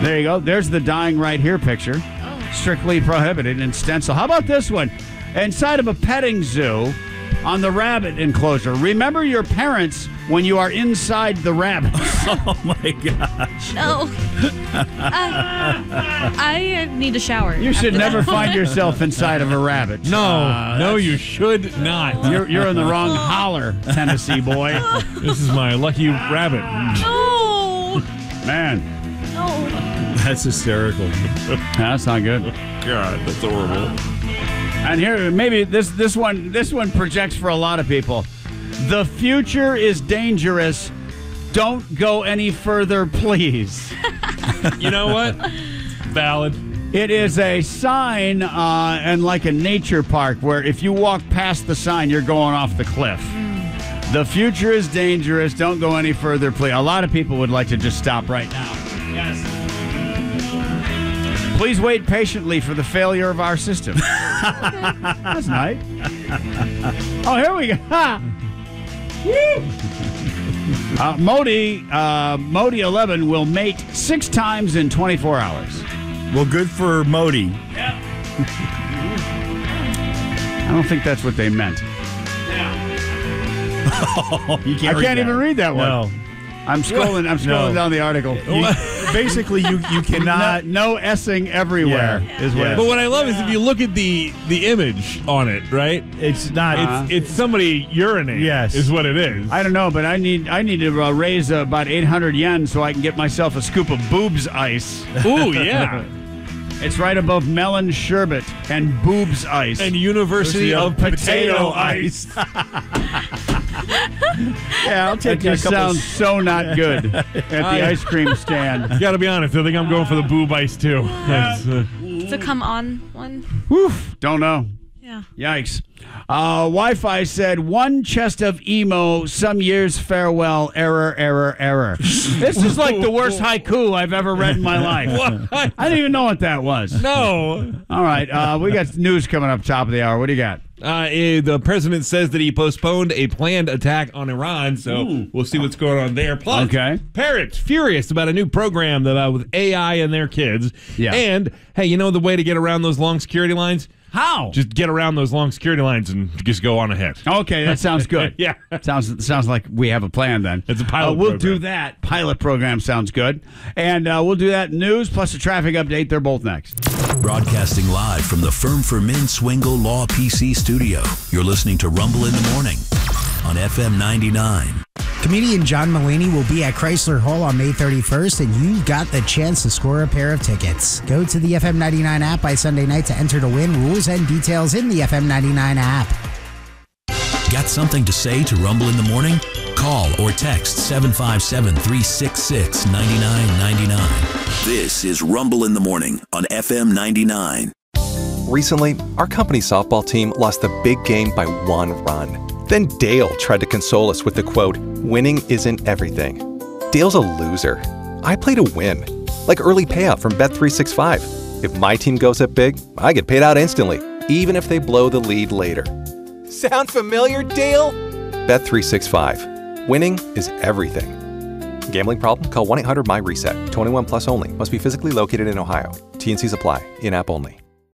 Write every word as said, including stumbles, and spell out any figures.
There you go. There's the dying right here picture. Oh. Strictly prohibited in stencil. How about this one? Inside of a petting zoo on the rabbit enclosure. Remember your parents when you are inside the rabbit. Oh, my gosh. No. I, I need a shower. You should never that. find yourself inside of a rabbit. No, Uh, no, you should not. You're, you're in the wrong holler, Tennessee boy. This is my lucky rabbit. No. Man, No. That's hysterical. that's not good. God, that's horrible. And here, maybe this this one this one projects for a lot of people. The future is dangerous. Don't go any further, please. You know what? Valid. It is a sign uh, and like a nature park where if you walk past the sign, you're going off the cliff. The future is dangerous. Don't go any further, please. A lot of people would like to just stop right now. Yes. Please wait patiently for the failure of our system. That's nice. Oh, here we go. Ha! Woo! Uh, Modi, uh, Modi eleven will mate six times in twenty-four hours. Well, good for Modi. I don't think that's what they meant. Oh, you can't I read can't that. even read that one. No. I'm scrolling. I'm scrolling No. down the article. You- basically, you you cannot. no, no essing everywhere Yeah. is what. Yeah. it But what I love is if you look at the the image on it, right? It's not. Uh-huh. It's it's somebody urinating. Yes. is what it is. I don't know, but I need I need to uh, raise uh, about eight hundred yen so I can get myself a scoop of boobs ice. Ooh, yeah. It's right above melon sherbet and boobs ice. And University of Potato Ice. Yeah, I'll That take a just couple. sounds so not good at the I- ice cream stand. Gotta be honest, I think I'm going for the boob ice too. That's, uh, It's a come on one. Woof, don't know. Yeah. Yikes. Uh, Wi-Fi said, one chest of emo, some years farewell, error, error, error. This is like the worst haiku I've ever read in my life. what? I didn't even know what that was. No. All right, uh, we got news coming up top of the hour. What do you got? Uh, eh, the president says that he postponed a planned attack on Iran, so we'll see what's going on there. Plus, Okay. parents furious about a new program that uh, with A I and their kids. Yeah. And hey, you know the way to get around those long security lines? How? Just get around those long security lines and just go on ahead. Okay, that sounds good. Yeah. Sounds sounds like we have a plan then. It's a pilot Uh, we'll program. do that. Pilot program sounds good. And uh, we'll do that news plus a traffic update. They're both next. Broadcasting live from the Firm for Men Swingle Law P C studio. You're listening to Rumble in the Morning on F M ninety-nine. Comedian John Mulaney will be at Chrysler Hall on May thirty-first, and you've got the chance to score a pair of tickets. Go to the F M ninety-nine app by Sunday night to enter to win. Rules and details in the F M ninety-nine app. Got something to say to Rumble in the Morning? Call or text seven five seven, three six six, nine nine nine nine. This is Rumble in the Morning on F M ninety-nine. Recently, our company softball team lost the big game by one run. Then Dale tried to console us with the quote, "Winning isn't everything." Dale's a loser. I play to win. Like early payout from Bet three sixty-five. If my team goes up big, I get paid out instantly, even if they blow the lead later. Sound familiar, Dale? Bet three sixty-five. Winning is everything. Gambling problem? Call one eight hundred M Y RESET. twenty-one plus only. Must be physically located in Ohio. T and Cs apply. In-app only.